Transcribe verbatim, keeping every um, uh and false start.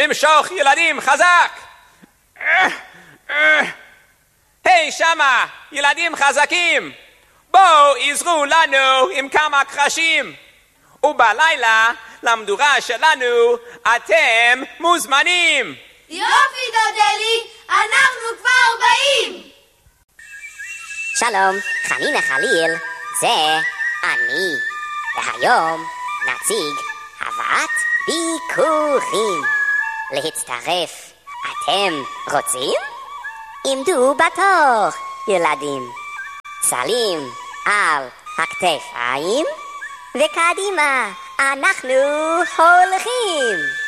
למשוך ילדים חזק. היי שמה, ילדים חזקים, בואו עזרו לנו עם כמה קרשים. ובלילה למדורה שלנו אתם מוזמנים. יופי דודלי, אנחנו כבר באים. שלום, חנינה חליל, זה אני. והיום נציג הבאת ביקורים. להצטרף, אתם רוצים? עמדו בתור, ילדים. סלים על הכתפיים, וקדימה אנחנו הולכים.